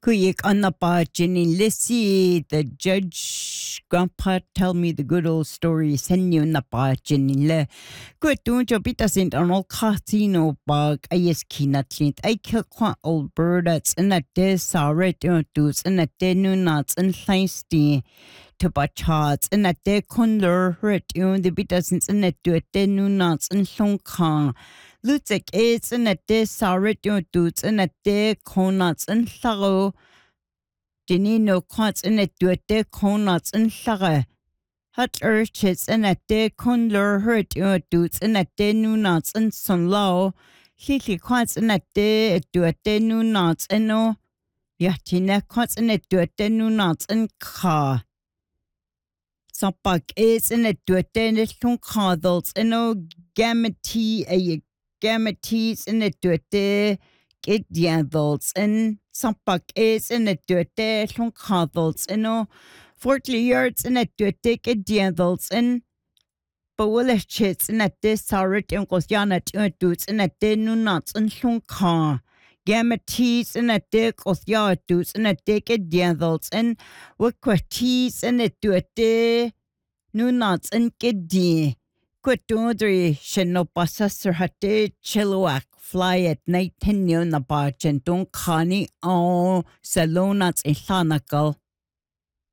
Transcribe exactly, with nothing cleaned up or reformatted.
Kuyik anapa Jenny Lissy, the judge grandpa tell me the good old story send you napa Jenny le. Good don't you bit us in an old casino bug I is kinatlint. I kill quite old bird that's in a day sorry don't do in a day new nuts and feisty to bachats in a day condor hurt you the bit us in a do a day new nuts and long kong. Lutek is in a day sorry don't do in a day conuts and thorough. Dini no quants in a do a day conuts and thorough. Hut urchits in a day condor hurt you dudes in a day new nuts and some low. Lily quants in a day do a day new nuts and no. Yatina quants in a do a day new nuts and car. Sapak is in a do a day little cardles and no gamety a gametes in a do a day get the adults and Sapak is in a do a day little cardles and no forty yards in a do a day get the adults and Bawilla chits in a day sorry and goes yana to dudes in a day no nuts and long car. Gametes in a dick or yard dudes in a dick at the adults and what quaties in a do a day no nuts and get the quit dodry shino passer hatte chilluac fly at night ten near na barge and don't conny oh salonuts in Sanagal.